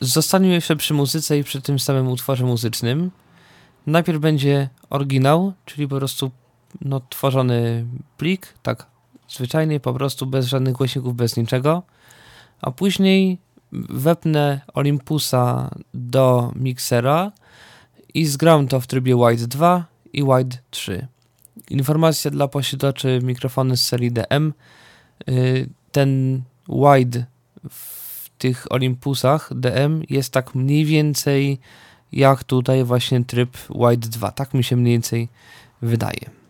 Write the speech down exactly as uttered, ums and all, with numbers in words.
zostaniemy jeszcze przy muzyce i przy tym samym utworze muzycznym. Najpierw będzie oryginał, czyli po prostu no, tworzony plik, tak zwyczajnie, po prostu bez żadnych głośników, bez niczego. A później wepnę Olympusa do miksera i zgram to w trybie Wide dwa i Wide trzy. Informacja dla posiadaczy mikrofony z serii D M. Ten Wide w tych Olympusach D M jest tak mniej więcej jak tutaj właśnie tryb Wide dwa. Tak mi się mniej więcej wydaje.